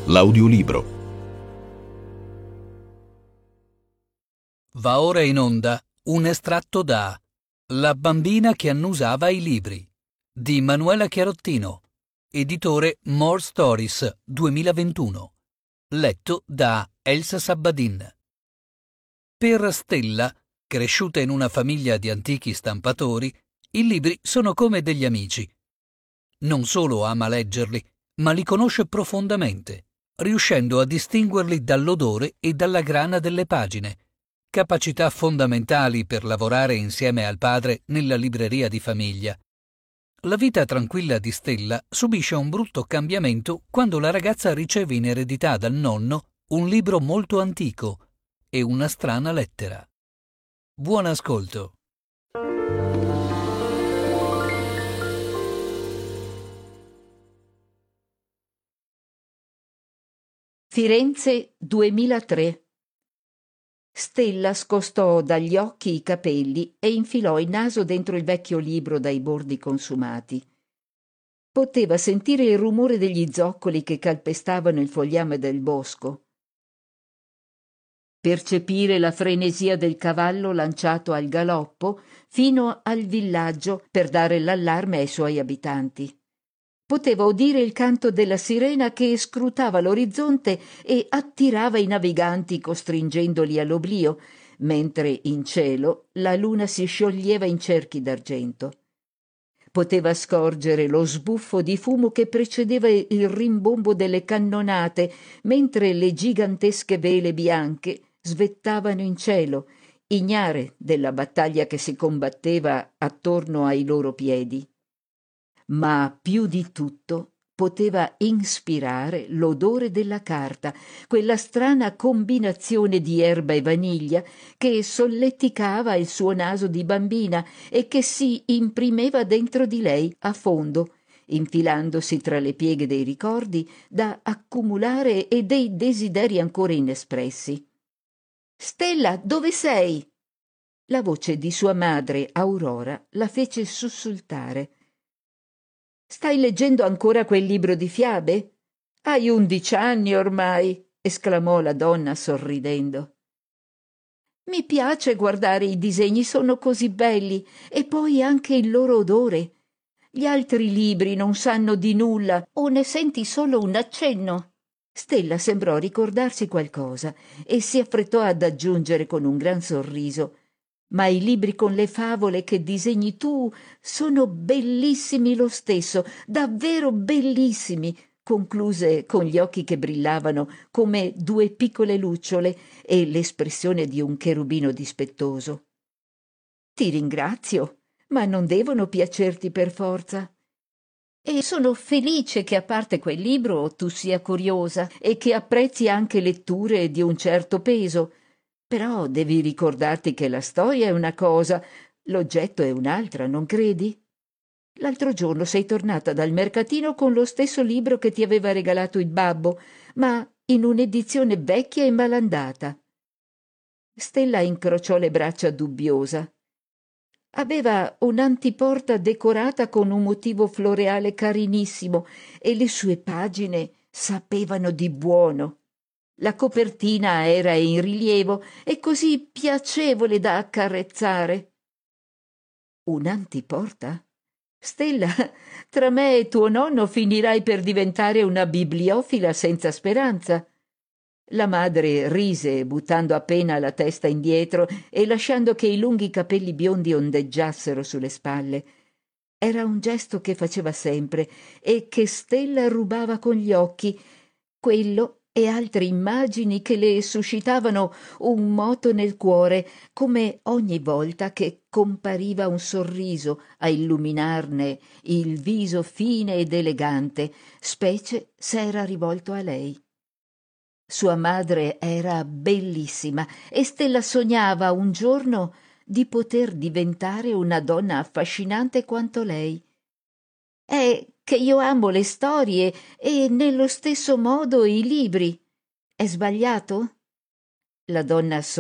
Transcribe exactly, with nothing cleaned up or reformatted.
l'audiolibro. Va ora in onda un estratto da La bambina che annusava i libri di Manuela Chiarottino, editore More Stories duemilaventuno, letto da Elsa Sabbadin. Per Stella, cresciuta in una famiglia di antichi stampatori, i libri sono come degli amici. Non solo ama leggerli, ma li conosce profondamente, riuscendo a distinguerli dall'odore e dalla grana delle pagine, capacità fondamentali per lavorare insieme al padre nella libreria di famiglia. La vita tranquilla di Stella subisce un brutto cambiamento quando la ragazza riceve in eredità dal nonno un libro molto antico e una strana lettera. Buon ascolto. Firenze duemilatré. Stella scostò dagli occhi i capelli e infilò il naso dentro il vecchio libro dai bordi consumati. Poteva sentire il rumore degli zoccoli che calpestavano il fogliame del bosco, percepire la frenesia del cavallo lanciato al galoppo fino al villaggio per dare l'allarme ai suoi abitanti. Poteva udire il canto della sirena che scrutava l'orizzonte e attirava i naviganti costringendoli all'oblio, mentre in cielo la luna si scioglieva in cerchi d'argento. Poteva scorgere lo sbuffo di fumo che precedeva il rimbombo delle cannonate, mentre le gigantesche vele bianche svettavano in cielo, ignare della battaglia che si combatteva attorno ai loro piedi. Ma più di tutto poteva ispirare l'odore della carta, quella strana combinazione di erba e vaniglia che solleticava il suo naso di bambina e che si imprimeva dentro di lei a fondo, infilandosi tra le pieghe dei ricordi da accumulare e dei desideri ancora inespressi. «Stella, dove sei?» La voce di sua madre, Aurora, la fece sussultare. «Stai leggendo ancora quel libro di fiabe? Hai undici anni ormai», esclamò la donna sorridendo. «Mi piace guardare i disegni, sono così belli, e poi anche il loro odore. Gli altri libri non sanno di nulla o ne senti solo un accenno». Stella sembrò ricordarsi qualcosa e si affrettò ad aggiungere con un gran sorriso: «Ma i libri con le favole che disegni tu sono bellissimi lo stesso, davvero bellissimi», concluse con gli occhi che brillavano come due piccole lucciole e l'espressione di un cherubino dispettoso. «Ti ringrazio, ma non devono piacerti per forza. E sono felice che a parte quel libro tu sia curiosa e che apprezzi anche letture di un certo peso. Però devi ricordarti che la storia è una cosa, l'oggetto è un'altra, non credi? L'altro giorno sei tornata dal mercatino con lo stesso libro che ti aveva regalato il babbo, ma in un'edizione vecchia e malandata». Stella incrociò le braccia dubbiosa. Aveva un'antiporta decorata con un motivo floreale carinissimo e le sue pagine sapevano di buono. La copertina era in rilievo e così piacevole da accarezzare. «Un'antiporta? Stella, tra me e tuo nonno finirai per diventare una bibliofila senza speranza». La madre rise, buttando appena la testa indietro e lasciando che i lunghi capelli biondi ondeggiassero sulle spalle. Era un gesto che faceva sempre e che Stella rubava con gli occhi, quello e altre immagini che le suscitavano un moto nel cuore, come ogni volta che compariva un sorriso a illuminarne il viso fine ed elegante, specie se era rivolto a lei. Sua madre era bellissima e Stella sognava un giorno di poter diventare una donna affascinante quanto lei. «È che io amo le storie e nello stesso modo i libri. È sbagliato?» La donna